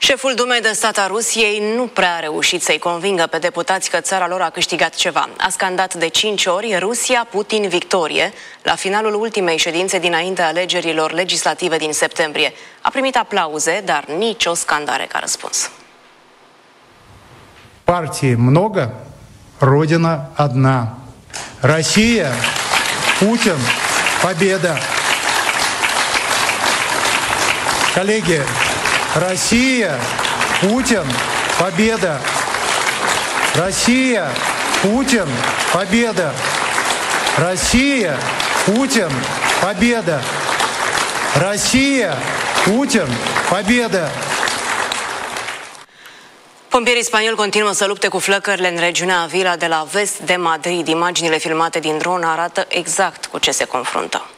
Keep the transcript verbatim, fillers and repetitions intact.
Șeful Dumei de Stat a Rusiei nu prea a reușit să-i convingă pe deputați că țara lor a câștigat ceva. A scandat de cinci ori Rusia, Putin, victorie la finalul ultimei ședințe dinainte alegerilor legislative din septembrie. A primit aplauze, dar nicio scandare ca răspuns. Партии много, Родина одна. Россия, Путин, победа. Коллеги, Россия, Путин, победа. Россия, Путин, победа. Россия, Путин, победа. Россия, Путин, победа. Pompierii spanioli continuă să lupte cu flăcările în regiunea Avila de la vest de Madrid. Imaginile filmate din dron arată exact cu ce se confruntă.